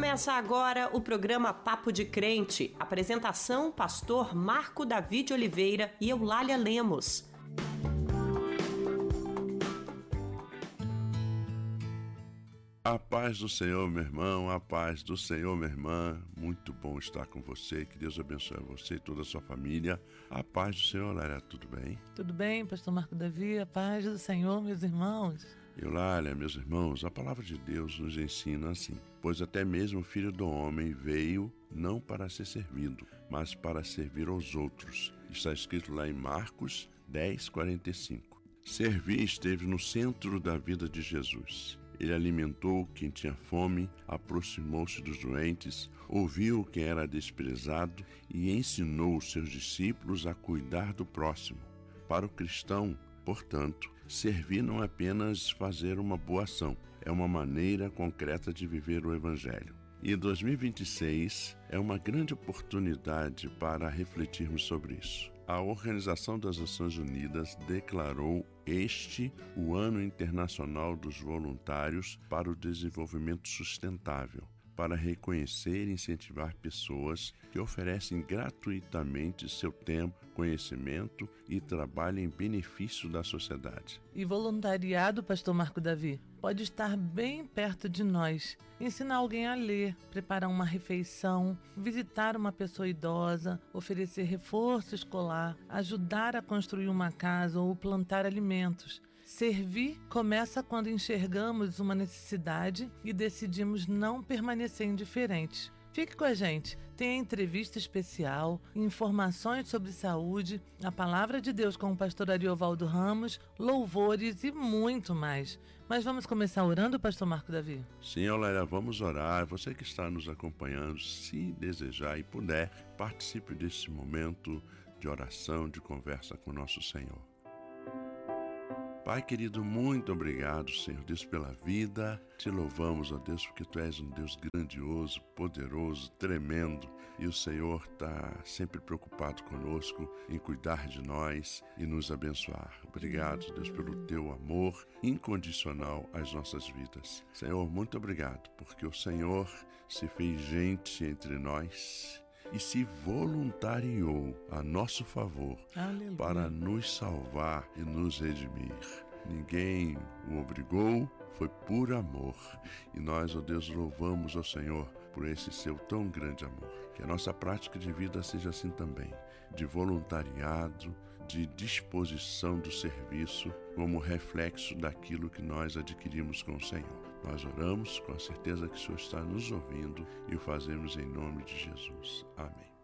Começa agora o programa Papo de Crente. Apresentação, pastor Marco Davi de Oliveira e Eulália Lemos. A paz do Senhor, meu irmão, a paz do Senhor, minha irmã. Muito bom estar com você, que Deus abençoe você e toda a sua família. A paz do Senhor, Eulália, tudo bem? Tudo bem, pastor Marco Davi, a paz do Senhor, meus irmãos. Eulália, meus irmãos, a palavra de Deus nos ensina assim: pois até mesmo o Filho do Homem veio não para ser servido, mas para servir aos outros. Está escrito lá em Marcos 10:45. Servir esteve no centro da vida de Jesus. Ele alimentou quem tinha fome, aproximou-se dos doentes, ouviu quem era desprezado e ensinou os seus discípulos a cuidar do próximo. Para o cristão, portanto, servir não é apenas fazer uma boa ação, é uma maneira concreta de viver o Evangelho. E 2026 é uma grande oportunidade para refletirmos sobre isso. A Organização das Nações Unidas declarou este o Ano Internacional dos Voluntários para o Desenvolvimento Sustentável, para reconhecer e incentivar pessoas que oferecem gratuitamente seu tempo, conhecimento e trabalho em benefício da sociedade. E voluntariado, pastor Marco Davi, pode estar bem perto de nós. Ensinar alguém a ler, preparar uma refeição, visitar uma pessoa idosa, oferecer reforço escolar, ajudar a construir uma casa ou plantar alimentos. Servir começa quando enxergamos uma necessidade e decidimos não permanecer indiferentes. Fique com a gente, tem entrevista especial, informações sobre saúde, a palavra de Deus com o pastor Ariovaldo Ramos, louvores e muito mais. Mas vamos começar orando, pastor Marco Davi? Sim, Eulália, vamos orar. Você que está nos acompanhando, se desejar e puder, participe desse momento de oração, de conversa com o nosso Senhor. Pai querido, muito obrigado, Senhor Deus, pela vida. Te louvamos, ó Deus, porque Tu és um Deus grandioso, poderoso, tremendo. E o Senhor está sempre preocupado conosco em cuidar de nós e nos abençoar. Obrigado, Deus, pelo Teu amor incondicional às nossas vidas. Senhor, muito obrigado, porque o Senhor se fez gente entre nós e se voluntariou a nosso favor. Aleluia. Para nos salvar e nos redimir. Ninguém o obrigou, foi por amor. E nós, ó Deus, louvamos ao Senhor por esse seu tão grande amor. Que a nossa prática de vida seja assim também, de voluntariado, de disposição do serviço, como reflexo daquilo que nós adquirimos com o Senhor. Nós oramos com a certeza que o Senhor está nos ouvindo e o fazemos em nome de Jesus. Amém.